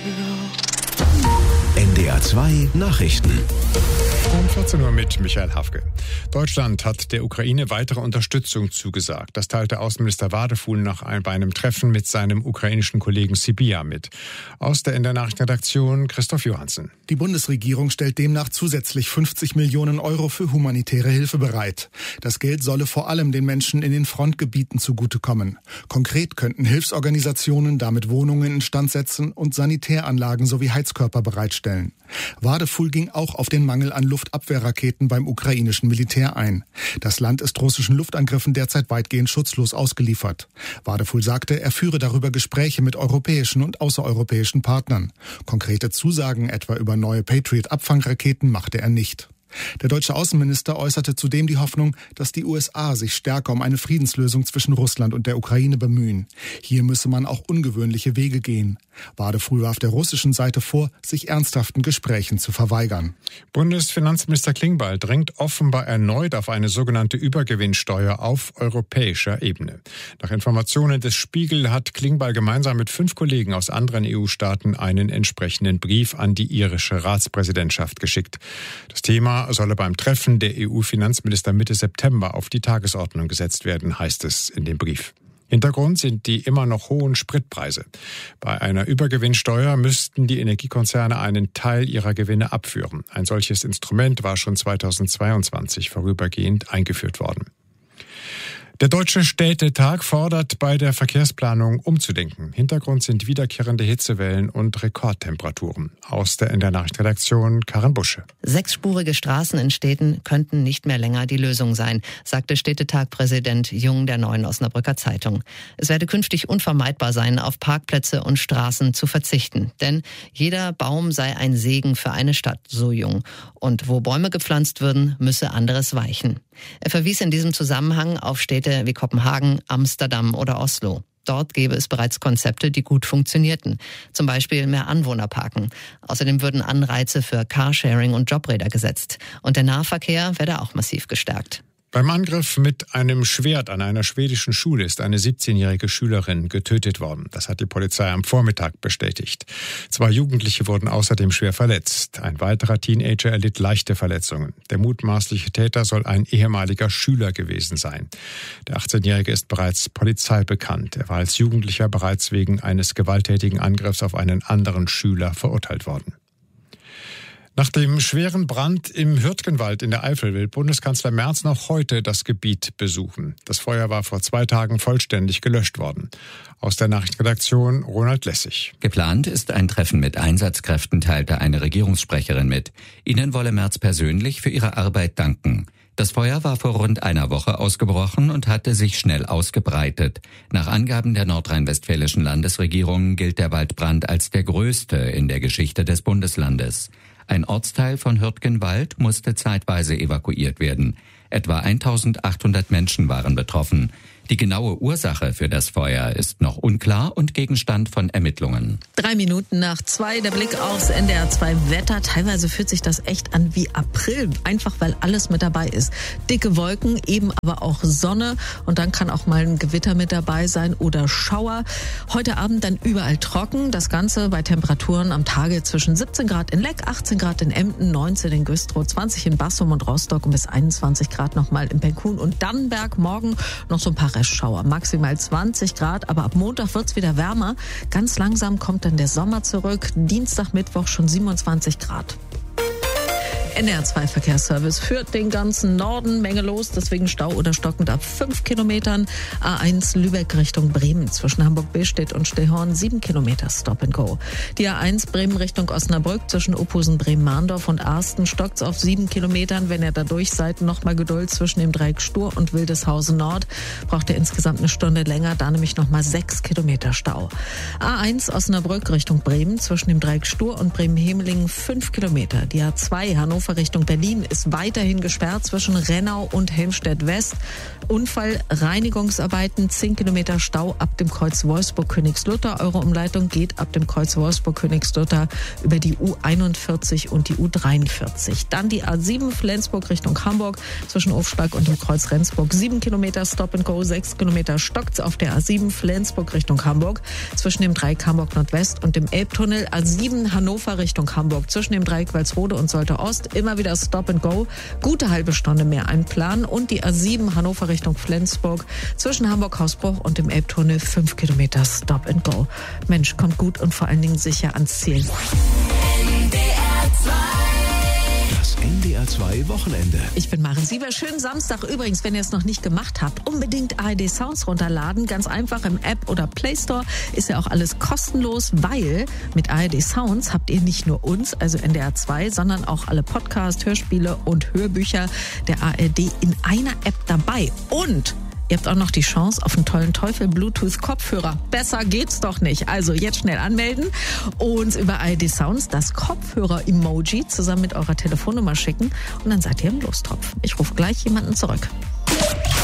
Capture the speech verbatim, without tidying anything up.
N D R zwei Nachrichten. Um vierzehn Uhr mit Michael Hafke. Deutschland hat der Ukraine weitere Unterstützung zugesagt. Das teilte Außenminister Wadefuhl nach ein, bei einem Treffen mit seinem ukrainischen Kollegen Sybiha mit. Aus der N D R-Nachrichtenredaktion Christoph Johansen. Die Bundesregierung stellt demnach zusätzlich fünfzig Millionen Euro für humanitäre Hilfe bereit. Das Geld solle vor allem den Menschen in den Frontgebieten zugutekommen. Konkret könnten Hilfsorganisationen damit Wohnungen instand setzen und Sanitäranlagen sowie Heizkörper bereitstellen. Wadefuhl ging auch auf den Mangel an Luftabwehrraketen beim ukrainischen Militär ein. Das Land ist russischen Luftangriffen derzeit weitgehend schutzlos ausgeliefert. Wadefuhl sagte, er führe darüber Gespräche mit europäischen und außereuropäischen Partnern. Konkrete Zusagen etwa über neue Patriot-Abfangraketen machte er nicht. Der deutsche Außenminister äußerte zudem die Hoffnung, dass die U S A sich stärker um eine Friedenslösung zwischen Russland und der Ukraine bemühen. Hier müsse man auch ungewöhnliche Wege gehen. Wadefuhl warf der russischen Seite vor, sich ernsthaften Gesprächen zu verweigern. Bundesfinanzminister Klingbeil drängt offenbar erneut auf eine sogenannte Übergewinnsteuer auf europäischer Ebene. Nach Informationen des Spiegel hat Klingbeil gemeinsam mit fünf Kollegen aus anderen E U-Staaten einen entsprechenden Brief an die irische Ratspräsidentschaft geschickt. Das Thema solle beim Treffen der E U-Finanzminister Mitte September auf die Tagesordnung gesetzt werden, heißt es in dem Brief. Hintergrund sind die immer noch hohen Spritpreise. Bei einer Übergewinnsteuer müssten die Energiekonzerne einen Teil ihrer Gewinne abführen. Ein solches Instrument war schon zweitausendzweiundzwanzig vorübergehend eingeführt worden. Der Deutsche Städtetag fordert, bei der Verkehrsplanung umzudenken. Hintergrund sind wiederkehrende Hitzewellen und Rekordtemperaturen. Aus der N D R-Nachrichtenredaktion Karin Busche. Sechsspurige Straßen in Städten könnten nicht mehr länger die Lösung sein, sagte Städtetag-Präsident Jung der Neuen Osnabrücker Zeitung. Es werde künftig unvermeidbar sein, auf Parkplätze und Straßen zu verzichten. Denn jeder Baum sei ein Segen für eine Stadt, so Jung. Und wo Bäume gepflanzt würden, müsse anderes weichen. Er verwies in diesem Zusammenhang auf Städte wie Kopenhagen, Amsterdam oder Oslo. Dort gäbe es bereits Konzepte, die gut funktionierten. Zum Beispiel mehr Anwohnerparken. Außerdem würden Anreize für Carsharing und Jobräder gesetzt. Und der Nahverkehr werde auch massiv gestärkt. Beim Angriff mit einem Schwert an einer schwedischen Schule ist eine siebzehnjährige Schülerin getötet worden. Das hat die Polizei am Vormittag bestätigt. Zwei Jugendliche wurden außerdem schwer verletzt. Ein weiterer Teenager erlitt leichte Verletzungen. Der mutmaßliche Täter soll ein ehemaliger Schüler gewesen sein. Der achtzehnjährige ist bereits Polizei bekannt. Er war als Jugendlicher bereits wegen eines gewalttätigen Angriffs auf einen anderen Schüler verurteilt worden. Nach dem schweren Brand im Hürtgenwald in der Eifel will Bundeskanzler Merz noch heute das Gebiet besuchen. Das Feuer war vor zwei Tagen vollständig gelöscht worden. Aus der Nachrichtenredaktion Ronald Lessig. Geplant ist ein Treffen mit Einsatzkräften, teilte eine Regierungssprecherin mit. Ihnen wolle Merz persönlich für ihre Arbeit danken. Das Feuer war vor rund einer Woche ausgebrochen und hatte sich schnell ausgebreitet. Nach Angaben der nordrhein-westfälischen Landesregierung gilt der Waldbrand als der größte in der Geschichte des Bundeslandes. Ein Ortsteil von Hürtgenwald musste zeitweise evakuiert werden. Etwa eintausendachthundert Menschen waren betroffen. Die genaue Ursache für das Feuer ist noch unklar und Gegenstand von Ermittlungen. Drei Minuten nach zwei, der Blick aufs N D R zwei Wetter. Teilweise fühlt sich das echt an wie April, einfach weil alles mit dabei ist. Dicke Wolken, eben aber auch Sonne und dann kann auch mal ein Gewitter mit dabei sein oder Schauer. Heute Abend dann überall trocken, das Ganze bei Temperaturen am Tage zwischen siebzehn Grad in Leck, achtzehn Grad in Emden, neunzehn in Güstrow, zwanzig in Bassum und Rostock und bis einundzwanzig Grad nochmal in Penkun und Dannenberg. Morgen noch so ein paar Schauer, maximal zwanzig Grad, aber ab Montag wird's wieder wärmer. Ganz langsam kommt dann der Sommer zurück. Dienstag, Mittwoch schon siebenundzwanzig Grad. N D R zwei Verkehrsservice führt den ganzen Norden, Menge los, deswegen Stau oder stockend ab fünf Kilometern. A eins Lübeck Richtung Bremen, zwischen Hamburg-Billstedt und Stehorn sieben Kilometer Stop and Go. Die A eins Bremen Richtung Osnabrück, zwischen Ophusen, Bremen-Mahndorf und Arsten stockt's auf sieben Kilometern. Wenn ihr da durch seid, nochmal Geduld zwischen dem Dreieck Stur und Wildeshausen Nord. Braucht ihr insgesamt eine Stunde länger, da nämlich nochmal sechs Kilometer Stau. A eins Osnabrück Richtung Bremen, zwischen dem Dreieck Stur und Bremen-Hemelingen fünf Kilometer. Die A zwei Hannover Hannover Richtung Berlin ist weiterhin gesperrt zwischen Rennau und Helmstedt West. Unfall, Reinigungsarbeiten, zehn Kilometer Stau ab dem Kreuz Wolfsburg-Königslutter. Eure Umleitung geht ab dem Kreuz Wolfsburg-Königslutter über die U einundvierzig und die U dreiundvierzig. Dann die A sieben Flensburg Richtung Hamburg zwischen Ofsberg und dem Kreuz Rendsburg. sieben Kilometer Stop and Go, sechs Kilometer stockt's auf der A sieben Flensburg Richtung Hamburg zwischen dem Dreieck Hamburg Nordwest und dem Elbtunnel. A sieben Hannover Richtung Hamburg zwischen dem Dreieck Walsrode und Solte Ost. Immer wieder Stop and Go. Gute halbe Stunde mehr einplanen. Und die A sieben Hannover Richtung Flensburg zwischen Hamburg-Hausbruch und dem Elbtunnel. fünf Kilometer Stop and Go. Mensch, kommt gut und vor allen Dingen sicher ans Ziel. Das N D R zwei Wochenende. Ich bin Maren Sieber. Schönen Samstag. Übrigens, wenn ihr es noch nicht gemacht habt, unbedingt A R D Sounds runterladen. Ganz einfach im App oder Play Store. Ist ja auch alles kostenlos, weil mit A R D Sounds habt ihr nicht nur uns, also N D R zwei, sondern auch alle Podcasts, Hörspiele und Hörbücher der A R D in einer App dabei. Und ihr habt auch noch die Chance auf einen tollen Teufel-Bluetooth-Kopfhörer. Besser geht's doch nicht. Also jetzt schnell anmelden, uns über A R D Sounds das Kopfhörer-Emoji zusammen mit eurer Telefonnummer schicken und dann seid ihr im Lostopf. Ich rufe gleich jemanden zurück.